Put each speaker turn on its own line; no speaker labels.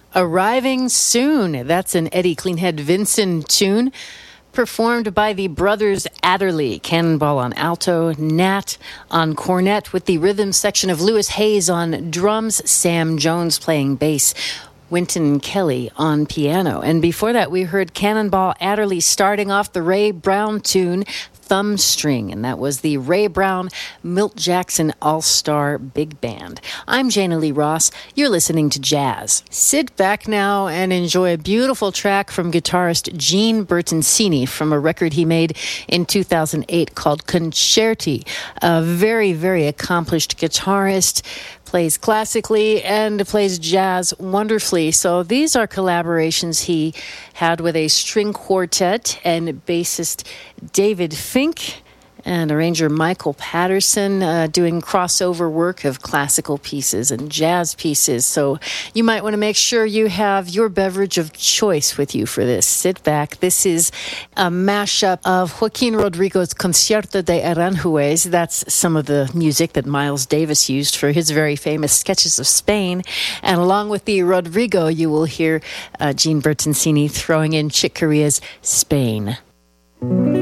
Arriving Soon. That's an Eddie Cleanhead Vinson tune, performed by the brothers Adderley. Cannonball on alto, Nat on cornet, with the rhythm section of Lewis Hayes on drums, Sam Jones playing bass, Wynton Kelly on piano. And before that, we heard Cannonball Adderley starting off the Ray Brown tune, Thumb String, and that was the Ray Brown Milt Jackson All-Star Big Band. I'm Jana Lee Ross. You're listening to Jazz. Sit back now and enjoy a beautiful track from guitarist Gene Bertoncini from a record he made in 2008 called Concerti. A very, very accomplished guitarist, plays classically and plays jazz wonderfully. So these are collaborations he had with a string quartet and bassist David Fink and arranger Michael Patterson, doing crossover work of classical pieces and jazz pieces. So you might want to make sure you have your beverage of choice with you for this. Sit back. This is a mashup of Joaquin Rodrigo's Concierto de Aranjuez. That's some of the music that Miles Davis used for his very famous Sketches of Spain. And along with the Rodrigo, you will hear Gene Bertoncini throwing in Chick Corea's Spain.